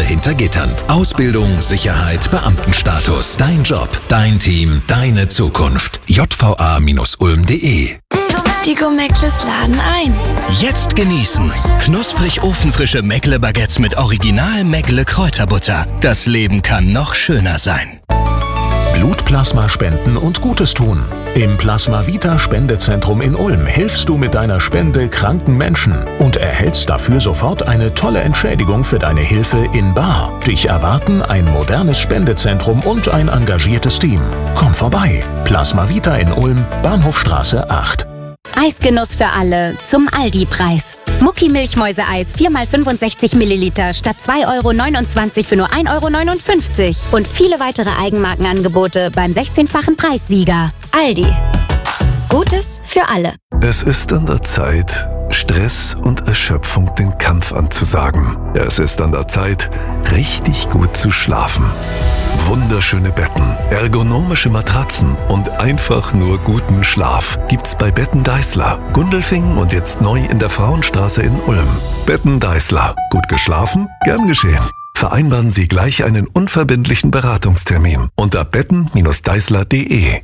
hinter Gittern. Ausbildung, Sicherheit, Beamtenstatus. Dein Job, dein Team, deine Zukunft. jva-ulm.de. Die Go-Meckles laden ein. Jetzt genießen. Knusprig ofenfrische Meckle-Baguettes mit Original Meckle-Kräuterbutter. Das Leben kann noch schöner sein. Blutplasma spenden und Gutes tun. Im Plasma Vita Spendezentrum in Ulm hilfst du mit deiner Spende kranken Menschen und erhältst dafür sofort eine tolle Entschädigung für deine Hilfe in bar. Dich erwarten ein modernes Spendezentrum und ein engagiertes Team. Komm vorbei. Plasma Vita in Ulm, Bahnhofstraße 8. Eisgenuss für alle zum Aldi-Preis. Mucki Milchmäuse-Eis 4x65 Milliliter statt 2,29 € für nur 1,59 € und viele weitere Eigenmarkenangebote beim 16-fachen Preissieger. Aldi. Gutes für alle. Es ist an der Zeit, Stress und Erschöpfung den Kampf anzusagen. Es ist an der Zeit, richtig gut zu schlafen. Wunderschöne Betten, ergonomische Matratzen und einfach nur guten Schlaf gibt's bei Betten Deißler, Gundelfingen und jetzt neu in der Frauenstraße in Ulm. Betten Deißler. Gut geschlafen? Gern geschehen. Vereinbaren Sie gleich einen unverbindlichen Beratungstermin unter betten-deißler.de.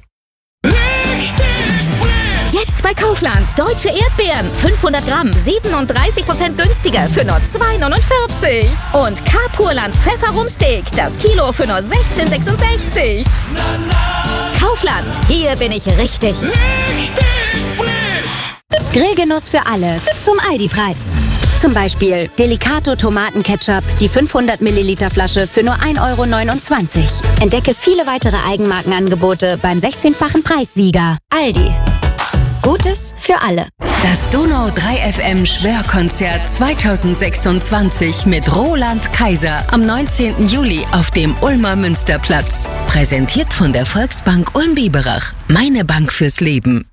Jetzt bei Kaufland. Deutsche Erdbeeren. 500 Gramm. 37% günstiger für nur 2,49 €. Und Carpurland Pfefferrumsteak. Das Kilo für nur 16,66 €. Kaufland. Hier bin ich richtig. Grillgenuss für alle zum Aldi-Preis. Zum Beispiel Delicato Tomatenketchup, die 500 Milliliter Flasche für nur 1,29 €. Entdecke viele weitere Eigenmarkenangebote beim 16-fachen Preissieger. Aldi. Gutes für alle. Das Donau 3 FM Schwörkonzert 2026 mit Roland Kaiser am 19. Juli auf dem Ulmer Münsterplatz. Präsentiert von der Volksbank Ulm-Biberach. Meine Bank fürs Leben.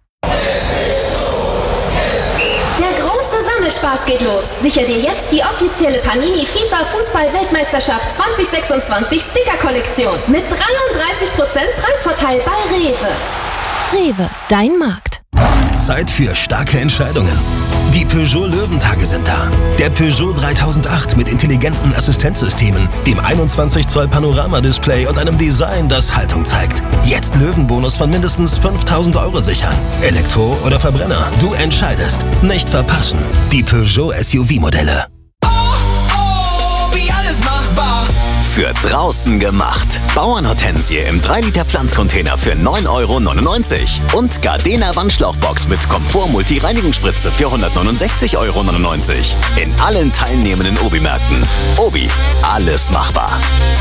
Spaß geht los. Sicher dir jetzt die offizielle Panini FIFA Fußball-Weltmeisterschaft 2026 Sticker-Kollektion mit 33% Preisvorteil bei Rewe. Rewe, dein Markt. Zeit für starke Entscheidungen. Die Peugeot Löwentage sind da. Der Peugeot 3008 mit intelligenten Assistenzsystemen, dem 21 Zoll Panoramadisplay und einem Design, das Haltung zeigt. Jetzt Löwenbonus von mindestens 5.000 € sichern. Elektro oder Verbrenner, du entscheidest. Nicht verpassen. Die Peugeot SUV-Modelle. Wie alles machbar. Für draußen gemacht. Bauernhortensie im 3-Liter Pflanzcontainer für 9,99 € und Gardena Wandschlauchbox mit Komfort-Multi-Reinigungsspritze für 169,99 € in allen teilnehmenden Obi-Märkten. Obi, alles machbar.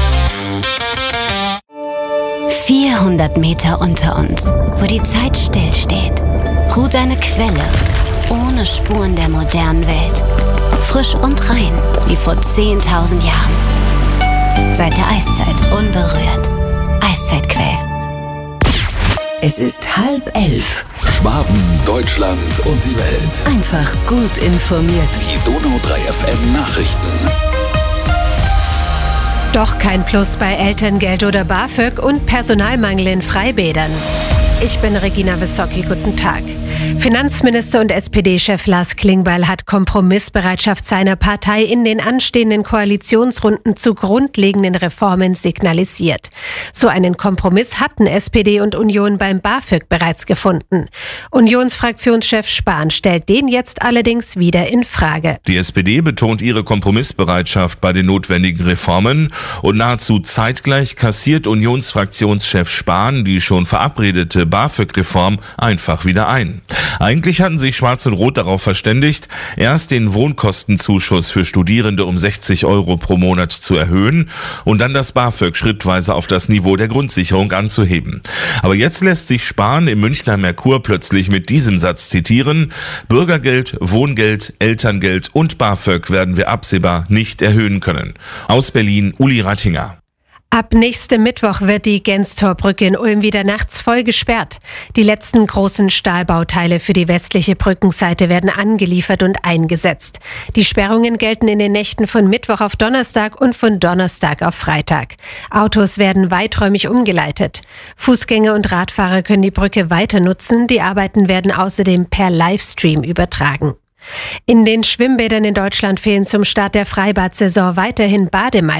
400 Meter unter uns, wo die Zeit stillsteht, ruht eine Quelle ohne Spuren der modernen Welt. Frisch und rein wie vor 10.000 Jahren. Seit der Eiszeit unberührt. Eiszeitquell. Es ist 10:30. Schwaben, Deutschland und die Welt. Einfach gut informiert. Die Donau 3 FM Nachrichten. Doch kein Plus bei Elterngeld oder BAföG und Personalmangel in Freibädern. Ich bin Regina Wissocki, guten Tag. Finanzminister und SPD-Chef Lars Klingbeil hat Kompromissbereitschaft seiner Partei in den anstehenden Koalitionsrunden zu grundlegenden Reformen signalisiert. So einen Kompromiss hatten SPD und Union beim BAföG bereits gefunden. Unionsfraktionschef Spahn stellt den jetzt allerdings wieder in Frage. Die SPD betont ihre Kompromissbereitschaft bei den notwendigen Reformen und nahezu zeitgleich kassiert Unionsfraktionschef Spahn die schon verabredete BAföG-Reform einfach wieder ein. Eigentlich hatten sich Schwarz und Rot darauf verständigt, erst den Wohnkostenzuschuss für Studierende um 60 € pro Monat zu erhöhen und dann das BAföG schrittweise auf das Niveau der Grundsicherung anzuheben. Aber jetzt lässt sich Spahn im Münchner Merkur plötzlich mit diesem Satz zitieren: Bürgergeld, Wohngeld, Elterngeld und BAföG werden wir absehbar nicht erhöhen können. Aus Berlin, Uli Rattinger. Ab nächstem Mittwoch wird die Genstorbrücke in Ulm wieder nachts voll gesperrt. Die letzten großen Stahlbauteile für die westliche Brückenseite werden angeliefert und eingesetzt. Die Sperrungen gelten in den Nächten von Mittwoch auf Donnerstag und von Donnerstag auf Freitag. Autos werden weiträumig umgeleitet. Fußgänger und Radfahrer können die Brücke weiter nutzen. Die Arbeiten werden außerdem per Livestream übertragen. In den Schwimmbädern in Deutschland fehlen zum Start der Freibad-Saison weiterhin Bademeister.